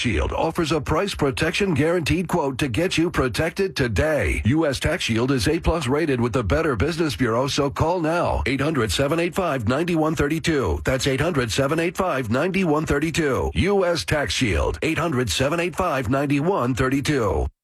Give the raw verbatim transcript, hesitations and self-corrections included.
Shield offers a price protection guaranteed quote to get you protected today. U S Tax Shield is A plus rated with the Better Business Bureau, so call now. eight hundred, seven eight five, nine one three two. That's eight hundred, seven eight five, nine one three two. U S Tax Shield. eight hundred, seven eight five, nine one three two.